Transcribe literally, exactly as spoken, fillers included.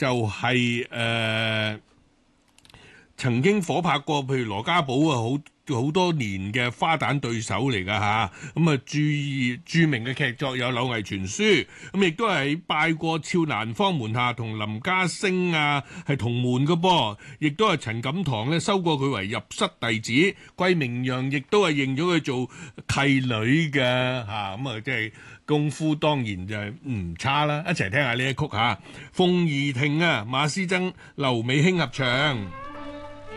就係、是、誒、呃、曾經火拍過，譬如羅家寶啊，好好多年嘅花旦對手嚟㗎嚇。咁啊，注意著名嘅劇作有《柳毅傳書》，咁亦都係拜過俏蘭芳門下同林家聲啊，係同門嘅噃。亦都係陳錦堂咧收過佢為入室弟子，桂明陽亦都係認咗佢做契女嘅嚇。咁啊，即係功夫當然就係唔差啦。一齊聽下呢一曲嚇，《鳳儀亭》啊，馬師曾、劉美卿合唱。